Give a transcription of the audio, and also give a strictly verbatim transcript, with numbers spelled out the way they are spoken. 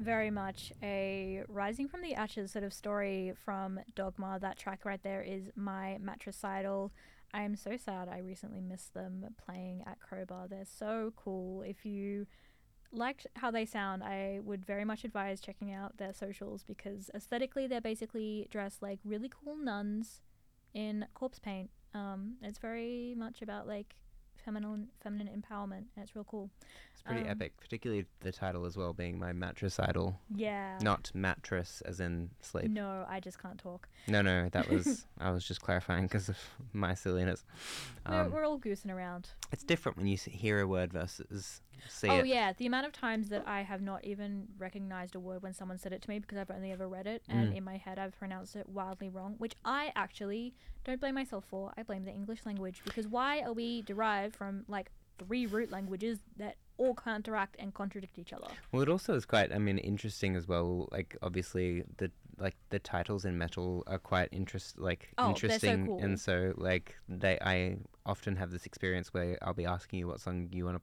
very much a rising from the ashes sort of story from Dogma. That track right there is My Matricidal. I am so sad I recently missed them playing at Crowbar. They're so cool. If you liked how they sound, I would very much advise checking out their socials, because aesthetically they're basically dressed like really cool nuns in corpse paint. Um, it's very much about like feminine feminine empowerment, and it's real cool. It's pretty Um, epic, particularly the title as well being My Matricidal. Yeah. Not mattress as in sleep. No, I just can't talk. No, no, that was, I was just clarifying because of my silliness. We're, Um, we're all goosing around. it's different when you s- hear a word versus see Oh it. yeah, the amount of times that I have not even recognized a word when someone said it to me because I've only ever read it, and Mm. in my head I've pronounced it wildly wrong, which I actually don't blame myself for. I blame the English language, because why are we derived from like three root languages that all counteract and contradict each other? Well, it also is quite, I mean, interesting as well. Like, obviously, the like the titles in metal are quite interest, like Oh, they're so interesting, cool. and so like they, I often have this experience where I'll be asking you what song you want to